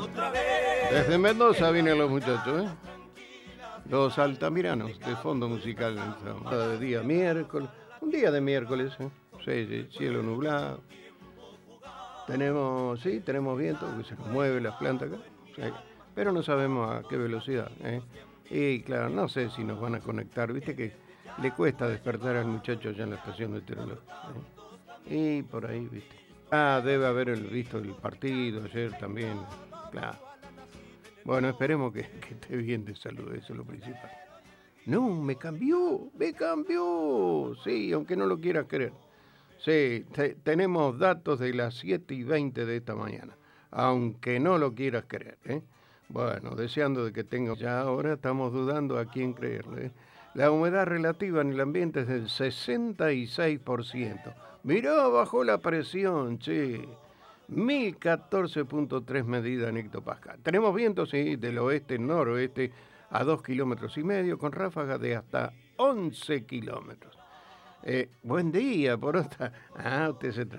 Desde Mendoza vienen los muchachos, ¿eh? Los altamiranos de fondo musical de día miércoles. Un día de miércoles, ¿eh? Sí, sí, cielo nublado. Tenemos viento, que se nos mueve las plantas acá. Sí, pero no sabemos a qué velocidad, ¿eh? Y claro, no sé si nos van a conectar. Viste que le cuesta despertar al muchacho allá en la estación meteorológica, ¿eh? Y por ahí, viste. Ah, debe haber visto el partido ayer también. Claro. Bueno, esperemos que esté bien de salud, eso es lo principal. No, me cambió. Sí, aunque no lo quieras creer. Sí, tenemos datos de las 7:20 de esta mañana, aunque no lo quieras creer, ¿eh? Bueno, deseando de que tenga... Ya ahora estamos dudando a quién creerle, ¿eh? La humedad relativa en el ambiente es del 66%. Mirá, bajó la presión, che. 1014.3 medidas en hectopascal. Tenemos vientos, sí, del oeste-noroeste a 2,5 kilómetros, con ráfagas de hasta 11 kilómetros. Buen día, por otra. Ah, usted se